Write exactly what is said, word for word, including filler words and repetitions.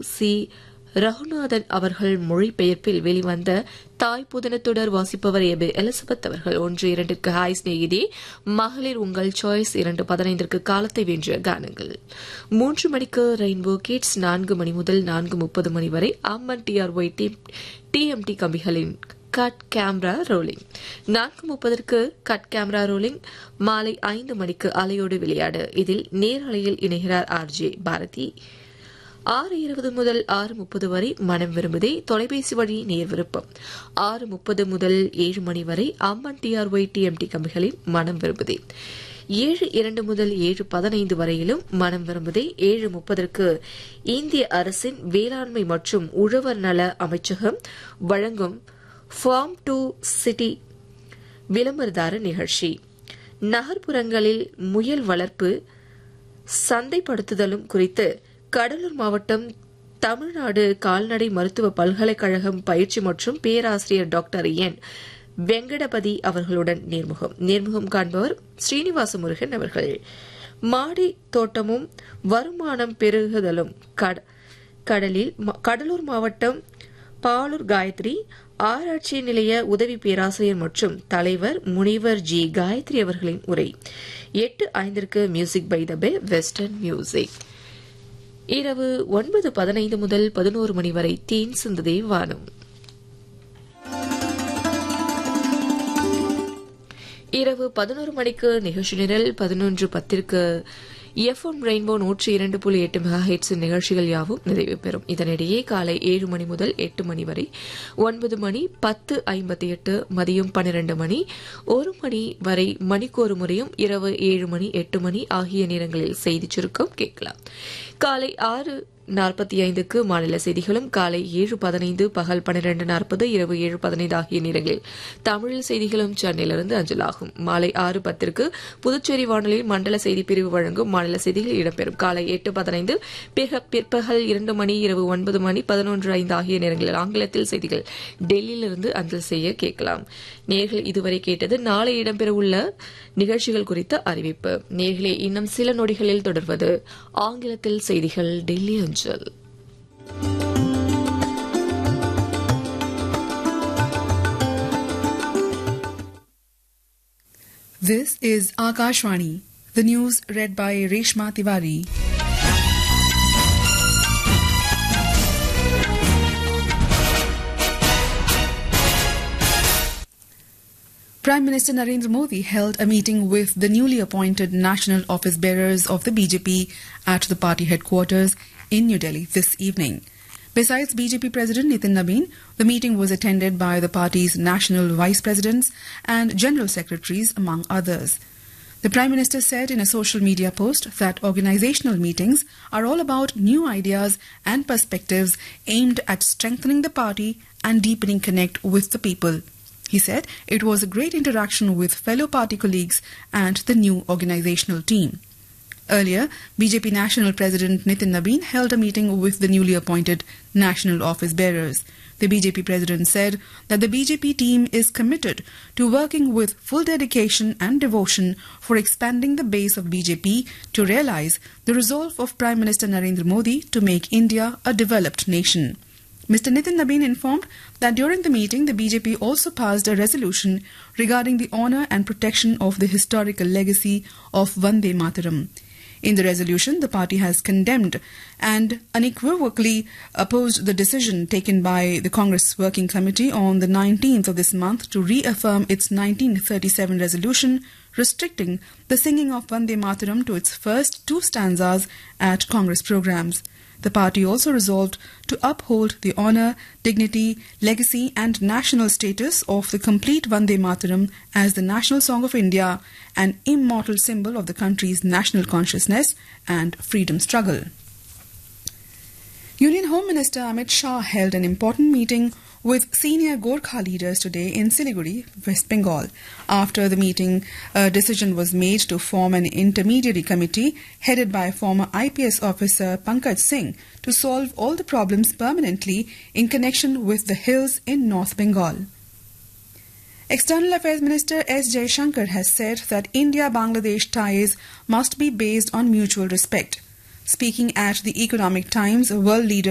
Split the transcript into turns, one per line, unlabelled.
C Raghunathan அவர்கள் மொழிபெயர்ப்பில் வெளிவந்த தாய் புதன தொடர் வாசிப்பவர் ஏபி எலிசபெத் அவர்கள். ஒன்று இரண்டிற்கு ஹாய் ஸ்நேகிதே, மகளிர் உங்கள் சாய்ஸ். இரண்டு பதினைந்திற்கு காலத்தை வென்ற கானங்கள். மூன்று மணிக்கு ரெயின்போ கிட்ஸ். நான்கு மணி முதல் நான்கு முப்பது மணி வரை அம்மன் டிஆர்ஒய் டிஎம்டி கம்பிகளின் கட் கேமரா ரோலிங். நான்கு முப்பதற்கு கட் கேமரா ரோலிங். மாலை ஐந்து மணிக்கு அலையோடு விளையாடு. இதில் நேரலையில் இணைகிறார் ஆர் ஜே பாரதி. ஆறு இருபது முதல் ஆறு முப்பது வரை மனம் விரும்புதே, தொலைபேசி வழி நேர் விருப்பம். ஆறு முப்பது முதல் ஏழு மணி வரை அம்மன் டிஆர்ஒய் டிஎம்டி கம்பிகளின் மனம் விரும்புதே. ஏழு இரண்டு முதல் ஏழு பதினைந்து வரையிலும் மனம் விரும்புதே. ஏழு முப்பதற்கு இந்திய அரசின் வேளாண்மை மற்றும் உழவர் நல அமைச்சகம் வழங்கும் ஃபார்ம் டு சிட்டி விளம்பரதார நிகழ்ச்சி. நகர்ப்புறங்களில் முயல் வளர்ப்பு சந்தைப்படுத்துதலும் குறித்து கடலூர் மாவட்டம் தமிழ்நாடு கால்நடை மருத்துவ பல்கலைக்கழகம் பயிற்சி மற்றும் பேராசிரியர் டாக்டர் என் வெங்கடபதி அவர்களுடன் நேர்முகம். நேர்முகம் காண்பவர் ஸ்ரீனிவாச முருகன் அவர்கள். மாடி தோட்டமும் வருமானம் பெருகுதலும் கடலில் கடலூர் மாவட்டம் பாலூர் காயத்ரி ஆராய்ச்சி நிலைய உதவி பேராசிரியர் மற்றும் தலைவர் முனைவர் ஜி காயத்ரி அவர்களின் உரை. எட்டு ஐந்திற்கு music by the pay western music. இரவு ஒன்பது பதினைந்து முதல் பதினோரு மணி வரை தேன் சிந்ததே வானம். இரவு பதினோரு மணிக்கு நிகழ்ச்சி நிரல். பதினொன்று பத்திற்கு எஃப்எம் ரெயின்போ நூற்றி இரண்டு புள்ளி எட்டு மெகா ஹெட்ஸ் நிகழ்ச்சிகள் யாவும் நிறைவு பெறும். இதனிடையே காலை ஏழு மணி முதல் எட்டு மணி வரை, ஒன்பது மணி, பத்து ஐம்பத்தி எட்டு, மதியம் பன்னிரண்டு மணி, ஒரு மணி வரை மணிக்கொரு முறையும், இரவு ஏழு மணி, எட்டு மணி ஆகிய நேரங்களில் செய்திச் சுருக்கம் கேட்கலாம். காலை ஆறு நாற்பத்தி ஐந்துக்கு மாநில செய்திகளும், காலை ஏழு பதினைந்து, பகல் பன்னிரண்டு நாற்பது, இரவு ஏழு பதினைந்து ஆகிய நேரங்களில் தமிழில் செய்திகளும் சென்னையிலிருந்து அஞ்சலாகும். மாலை ஆறு பத்திற்கு புதுச்சேரி வானொலியில் மண்டல செய்தி பிரிவு வழங்கும் மாநில செய்திகள் இடம்பெறும். காலை எட்டு பதினைந்து, பிற்பகல் இரண்டு மணி, இரவு ஒன்பது மணி, பதினொன்று ஐந்து ஆகிய நேரங்களில் ஆங்கிலத்தில் செய்திகள் டெல்லியிலிருந்து அஞ்சல் செய்ய கேட்கலாம். நேர்கள் இதுவரை கேட்டது நாளை இடம்பெறவுள்ள நிகழ்ச்சிகள் குறித்த அறிவிப்பு. நேர்களே, இன்னும் சில நொடிகளில் தொடர்வது ஆங்கிலத்தில் செய்திகள் டெல்லி அஞ்சல்.
This is Akashvani, the news read by Reshma Tiwari. Prime Minister Narendra Modi held a meeting with the newly appointed national office bearers of the B J P at the party headquarters in New Delhi this evening. Besides B J P President Nitin Nabin, the meeting was attended by the party's national vice presidents and general secretaries, among others. The Prime Minister said in a social media post that organizational meetings are all about new ideas and perspectives aimed at strengthening the party and deepening connect with the people. He said it was a great interaction with fellow party colleagues and the new organizational team. Earlier, B J P National President Nitin Nabin held a meeting with the newly appointed national office bearers. The B J P President said that the B J P team is committed to working with full dedication and devotion for expanding the base of B J P to realize the resolve of Prime Minister Narendra Modi to make India a developed nation. Mister Nitin Nabin informed that during the meeting, the B J P also passed a resolution regarding the honour and protection of the historical legacy of Vande Mataram. In the resolution, the party has condemned and unequivocally opposed the decision taken by the Congress Working Committee on the nineteenth of this month to reaffirm its nineteen thirty-seven resolution restricting the singing of Vande Mataram to its first two stanzas at Congress programs. The party also resolved to uphold the honour, dignity, legacy and national status of the complete Vande Mataram as the national song of India, an immortal symbol of the country's national consciousness and freedom struggle. Union Home Minister Amit Shah held an important meeting with senior Gorkha leaders today in Siliguri, West Bengal. After the meeting, a decision was made to form an intermediary committee headed by former I P S officer Pankaj Singh to solve all the problems permanently in connection with the hills in North Bengal. External Affairs Minister S. Jaishankar has said that India-Bangladesh ties must be based on mutual respect. Speaking at the Economic Times, world leader